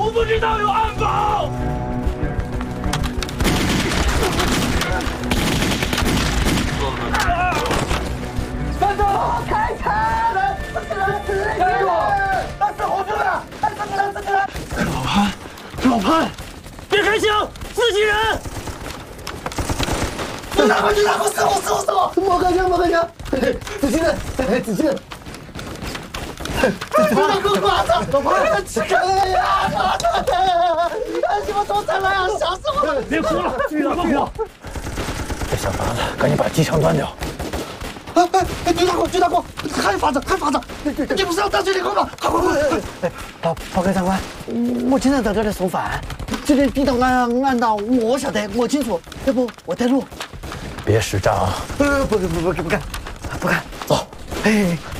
我不知道有暗堡。 站住！开枪！站住！那是红军啊！自己人！ 老潘，别开枪，自己人！ 拿过，死我！莫开枪！自己人！老潘，哎呀！你们都在来啊！吓死我了！ 别哭了，别哭！这小房子，赶紧把机枪端掉。 局大哥，还有法子！你不是要当军领空吗？快！报告长官，我经常到这里送饭，这里地道暗道我晓得，我清楚。要不我带路？ 别失账。 不敢，走。哎。